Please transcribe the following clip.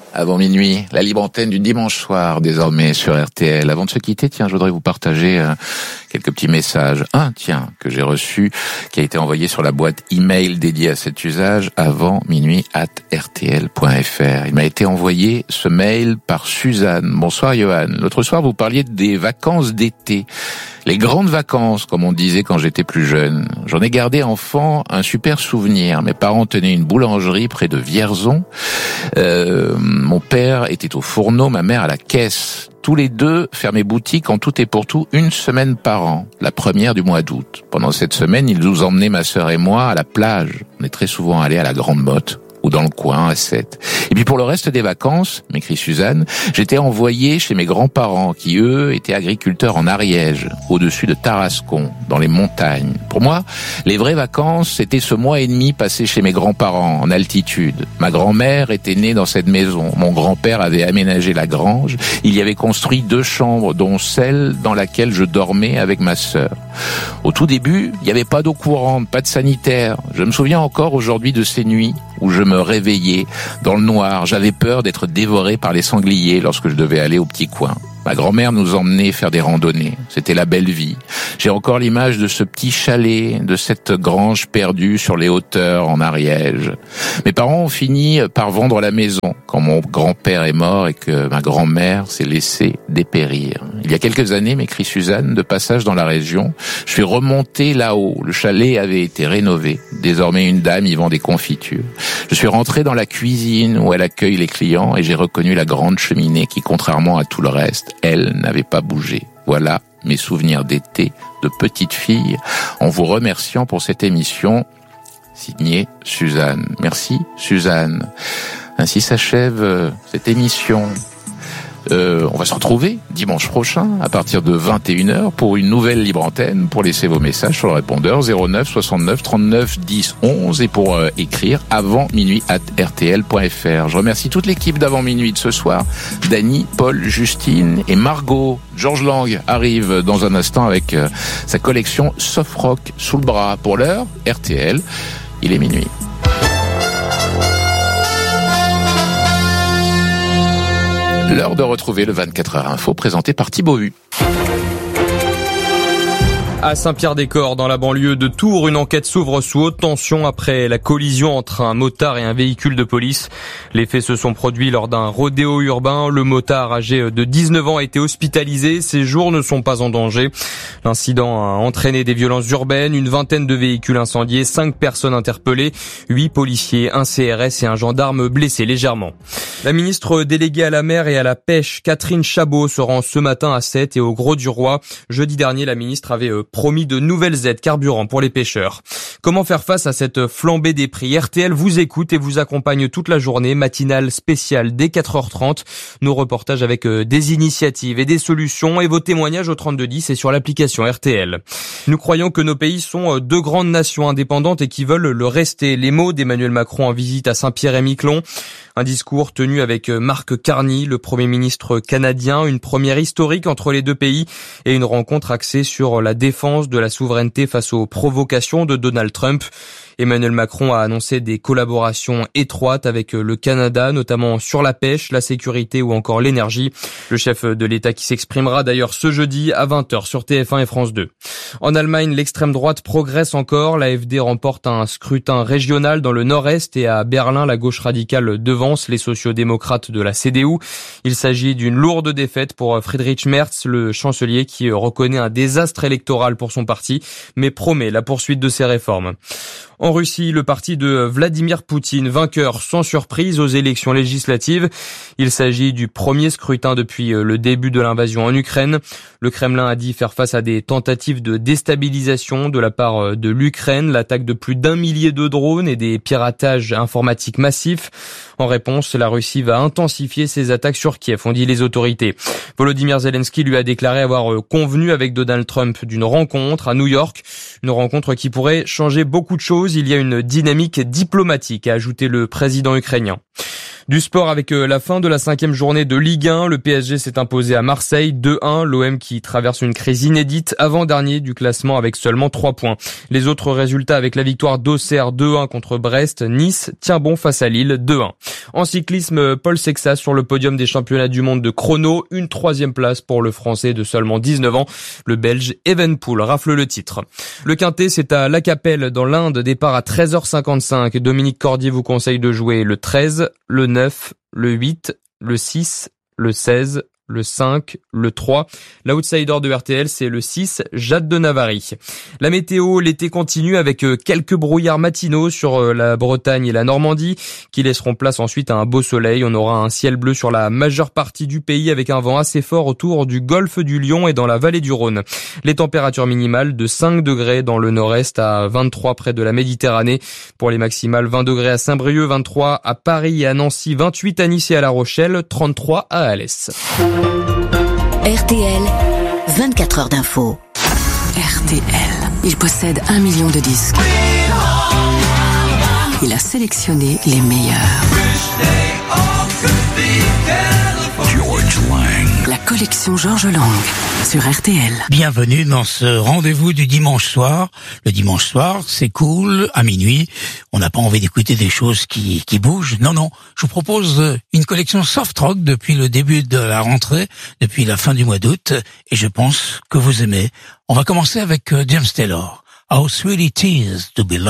Avant minuit, la libre antenne du dimanche soir, désormais sur RTL. Avant de se quitter, je voudrais vous partager quelques petits messages. Un, que j'ai reçu, qui a été envoyé sur la boîte email dédiée à cet usage, avant minuit @rtl.fr. Il m'a été envoyé ce mail par Suzanne. Bonsoir Johan. L'autre soir, vous parliez des vacances d'été. Les grandes vacances, comme on disait quand j'étais plus jeune. J'en ai gardé enfant un super souvenir. Mes parents tenaient une boulangerie près de Vierzon. Mon père était au fourneau, ma mère à la caisse. Tous les deux fermaient boutique en tout et pour tout une semaine par an, la première du mois d'août. Pendant cette semaine, ils nous emmenaient, ma sœur et moi, à la plage. On est très souvent allés à la Grande Motte ou dans le coin, à Sète. Et puis pour le reste des vacances, m'écrit Suzanne, j'étais envoyé chez mes grands-parents qui, eux, étaient agriculteurs en Ariège, au-dessus de Tarascon, dans les montagnes. Pour moi, les vraies vacances, c'était ce mois et demi passé chez mes grands-parents, en altitude. Ma grand-mère était née dans cette maison. Mon grand-père avait aménagé la grange. Il y avait construit 2 chambres, dont celle dans laquelle je dormais avec ma sœur. Au tout début, il n'y avait pas d'eau courante, pas de sanitaire. Je me souviens encore aujourd'hui de ces nuits où je me réveillais dans le noir. J'avais peur d'être dévoré par les sangliers lorsque je devais aller au petit coin. Ma grand-mère nous emmenait faire des randonnées. C'était la belle vie. J'ai encore l'image de ce petit chalet, de cette grange perdue sur les hauteurs en Ariège. Mes parents ont fini par vendre la maison quand mon grand-père est mort et que ma grand-mère s'est laissée dépérir. Il y a quelques années, m'écrit Suzanne, de passage dans la région, je suis remonté là-haut. Le chalet avait été rénové. Désormais, une dame y vend des confitures. Je suis rentré dans la cuisine où elle accueille les clients et j'ai reconnu la grande cheminée qui, contrairement à tout le reste, elle n'avait pas bougé. Voilà mes souvenirs d'été de petite fille, en vous remerciant pour cette émission, signée Suzanne. Merci Suzanne. Ainsi s'achève cette émission. On va se retrouver dimanche prochain à partir de 21h pour une nouvelle libre antenne, pour laisser vos messages sur le répondeur 09 69 39 10 11 et pour écrire avant minuit @rtl.fr. Je remercie toute l'équipe d'avant minuit de ce soir, Dany, Paul, Justine et Margot. Georges Lang arrive dans un instant avec sa collection Soft Rock sous le bras. Pour l'heure, RTL, il est minuit. L'heure de retrouver le 24h Info présenté par Thibaut Hu. À Saint-Pierre-des-Corps, dans la banlieue de Tours, une enquête s'ouvre sous haute tension après la collision entre un motard et un véhicule de police. Les faits se sont produits lors d'un rodéo urbain. Le motard, âgé de 19 ans, a été hospitalisé. Ses jours ne sont pas en danger. L'incident a entraîné des violences urbaines, une vingtaine de véhicules incendiés, 5 personnes interpellées, 8 policiers, un CRS et un gendarme blessés légèrement. La ministre déléguée à la mer et à la pêche, Catherine Chabot, se rend ce matin à Sète et au Grau-du-Roi. Jeudi dernier, la ministre avait promis de nouvelles aides carburant pour les pêcheurs. Comment faire face à cette flambée des prix? RTL vous écoute et vous accompagne toute la journée, matinale spéciale dès 4h30. Nos reportages avec des initiatives et des solutions et vos témoignages au 3210 et sur l'application RTL. Nous croyons que nos pays sont 2 grandes nations indépendantes et qui veulent le rester. Les mots d'Emmanuel Macron en visite à Saint-Pierre-et-Miquelon. Un discours tenu avec Mark Carney, le Premier ministre canadien, une première historique entre les 2 pays et une rencontre axée sur la défense de la souveraineté face aux provocations de Donald Trump. Emmanuel Macron a annoncé des collaborations étroites avec le Canada, notamment sur la pêche, la sécurité ou encore l'énergie. Le chef de l'État qui s'exprimera d'ailleurs ce jeudi à 20h sur TF1 et France 2. En Allemagne, l'extrême droite progresse encore. L'AfD remporte un scrutin régional dans le nord-est et à Berlin, la gauche radicale devance les sociodémocrates de la CDU. Il s'agit d'une lourde défaite pour Friedrich Merz, le chancelier qui reconnaît un désastre électoral pour son parti, mais promet la poursuite de ses réformes. En Russie, le parti de Vladimir Poutine, vainqueur sans surprise aux élections législatives. Il s'agit du premier scrutin depuis le début de l'invasion en Ukraine. Le Kremlin a dit faire face à des tentatives de déstabilisation de la part de l'Ukraine, l'attaque de plus d'1 millier de drones et des piratages informatiques massifs. En réponse, la Russie va intensifier ses attaques sur Kiev, ont dit les autorités. Volodymyr Zelensky lui a déclaré avoir convenu avec Donald Trump d'une rencontre à New York. Une rencontre qui pourrait changer beaucoup de choses. Il y a une dynamique diplomatique, a ajouté le président ukrainien. Du sport avec la fin de la 5e journée de Ligue 1. Le PSG s'est imposé à Marseille 2-1. L'OM qui traverse une crise inédite, avant-dernier du classement avec seulement 3 points. Les autres résultats avec la victoire d'Auxerre 2-1 contre Brest. Nice tient bon face à Lille 2-1. En cyclisme, Paul Sexas sur le podium des championnats du monde de chrono. Une 3e place pour le Français de seulement 19 ans. Le Belge Evenepoel rafle le titre. Le Quintet, c'est à La Capelle dans l'Inde. Départ à 13h55. Dominique Cordier vous conseille de jouer le 13, le 9, le 8, le 6, le 16, le 5, le 3. L'outsider de RTL, c'est le 6, Jade de Navarry. La météo, l'été continue avec quelques brouillards matinaux sur la Bretagne et la Normandie qui laisseront place ensuite à un beau soleil. On aura un ciel bleu sur la majeure partie du pays avec un vent assez fort autour du golfe du Lion et dans la vallée du Rhône. Les températures minimales de 5 degrés dans le nord-est à 23 près de la Méditerranée. Pour les maximales, 20 degrés à Saint-Brieuc, 23 à Paris et à Nancy, 28 à Nice et à La Rochelle, 33 à Alès. RTL, 24 heures d'info. RTL, il possède 1 million de disques. Il a sélectionné les meilleurs. George Lang. La collection George Lang sur RTL. Bienvenue dans ce rendez-vous du dimanche soir. Le dimanche soir, c'est cool, à minuit. On n'a pas envie d'écouter des choses qui bougent. Non. Je vous propose une collection soft rock depuis le début de la rentrée, depuis la fin du mois d'août. Et je pense que vous aimez. On va commencer avec James Taylor. How sweet it is to be loved.